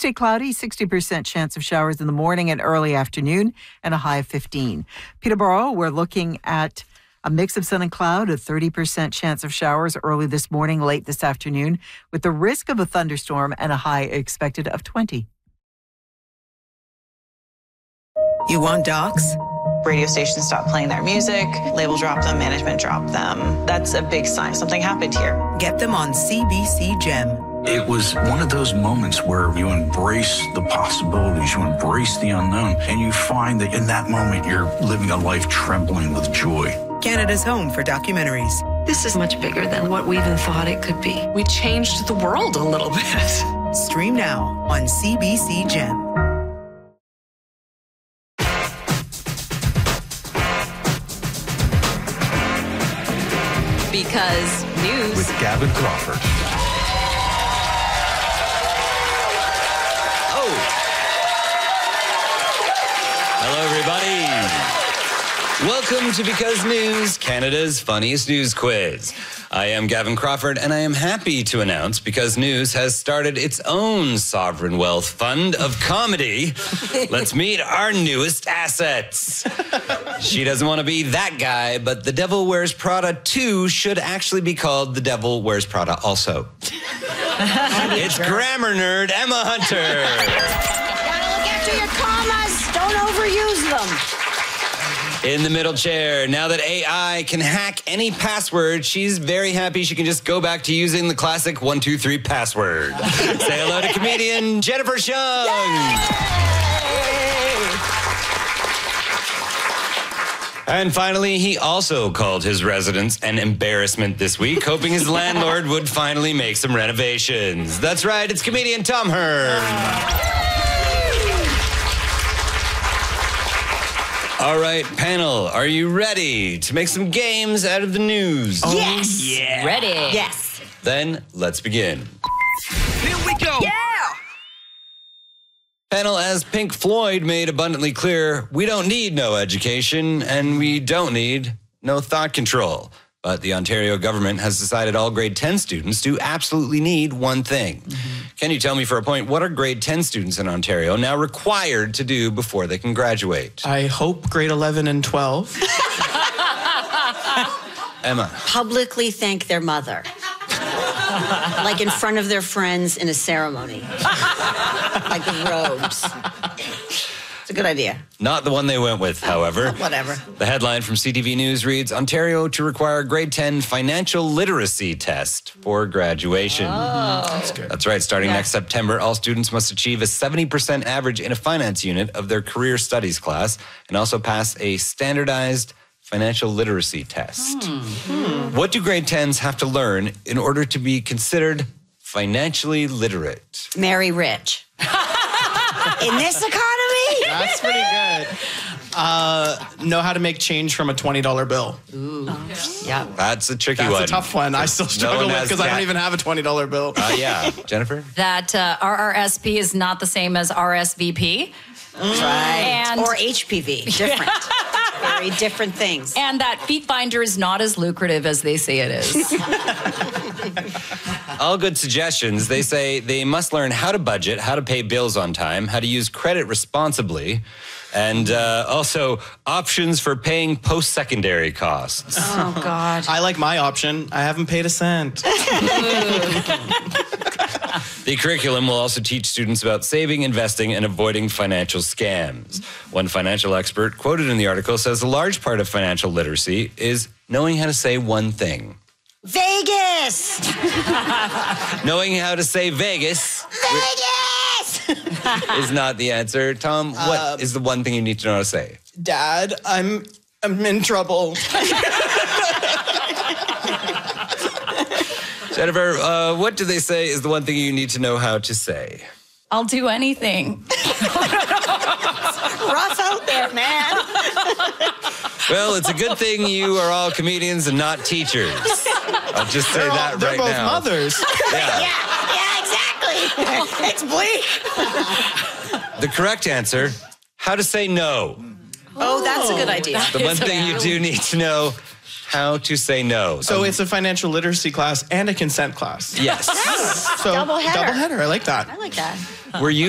Stay cloudy, 60% chance of showers in the morning and early afternoon, and a high of 15. Peterborough, we're looking at a mix of sun and cloud, a 30% chance of showers early this morning, late this afternoon, with the risk of a thunderstorm and a high expected of 20. You want docs? Radio stations stop playing their music, label drop them, management drop them. That's a big sign something happened here. Get them on CBC Gem. It was one of those moments where you embrace the possibilities, you embrace the unknown, and you find that in that moment you're living a life trembling with joy. Canada's home for documentaries. This is much bigger than what we even thought it could be. We changed the world a little bit. Stream now on CBC Gem. Because news with Gavin Crawford. Hello, everybody. Welcome to Because News, Canada's funniest news quiz. I am Gavin Crawford, and I am happy to announce Because News has started its own sovereign wealth fund of comedy. Let's meet our newest assets. She doesn't want to be that guy, but The Devil Wears Prada 2 should actually be called The Devil Wears Prada also. It's grammar nerd Emma Hunter. Gotta look after your commas. Don't overuse them. In the middle chair, now that AI can hack any password, she's very happy she can just go back to using the classic 1, 2, 3 password. Say hello to comedian Jennifer Shung. And finally, he also called his residence an embarrassment this week, hoping his landlord would finally make some renovations. That's right, it's comedian Tom Hearn. All right, panel, are you ready to make some games out of the news? Yes. Yeah. ready. Yes. Then let's begin. Here we go. Yeah. Panel, as Pink Floyd made abundantly clear, we don't need no education and we don't need no thought control. But the Ontario government has decided all grade 10 students do absolutely need one thing. Can you tell me for a point, what are grade 10 students in Ontario now required to do before they can graduate? I hope grade 11 and 12. Emma. Publicly thank their mother. Like in front of their friends in a ceremony. Like the robes. It's a good idea. Not the one they went with, however. Whatever. The headline from CTV News reads, Ontario to require grade 10 financial literacy test for graduation. Oh. That's good. That's right. Starting next September, all students must achieve a 70% average in a finance unit of their career studies class and also pass a standardized financial literacy test. What do grade 10s have to learn in order to be considered financially literate? Marry rich. In this economy? That's pretty good. Know how to make change from a $20 bill. Ooh. Yeah. That's a tricky That's one. a tough one. I still struggle with because I don't even have a $20 bill. Yeah. Jennifer? That RRSP is not the same as RSVP. Right. And or HPV. Different. Very different things. And that Feet Finder is not as lucrative as they say it is. All good suggestions. They say they must learn how to budget, how to pay bills on time, how to use credit responsibly, and also options for paying post-secondary costs. Oh, God. I like my option. I haven't paid a cent. The curriculum will also teach students about saving, investing, and avoiding financial scams. One financial expert quoted in the article says a large part of financial literacy is knowing how to say one thing. Vegas! Knowing how to say Vegas. Vegas! Is not the answer. Tom, what is the one thing you need to know how to say? Dad, I'm in trouble. Jennifer, what do they say is the one thing you need to know how to say? I'll do anything. Rough out there, man. Well, it's a good thing you are all comedians and not teachers. I'll just say that They're right both now. mothers. Yeah. Yeah, exactly. It's bleak. The correct answer, how to say no. Oh, that's a good idea. The one thing you do need to know, how to say no. So it's a financial literacy class and a consent class. Yes. So Double header. I like that. I like that. Were you